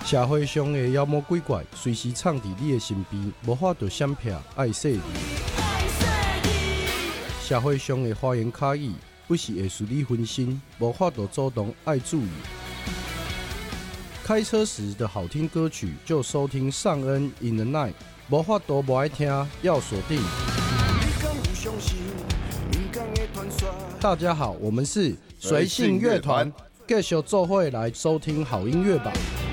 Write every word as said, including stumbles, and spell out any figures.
社会上的妖魔鬼怪随时藏伫你的身边，无法度闪避爱说你。社会上的花言巧语不是会使你分心，无法度主动爱注意。开车时的好听歌曲就收听尚恩 in the night， 无法度不爱听要锁定。大家好，我们是随性乐团，继续做伙来收听好音乐吧。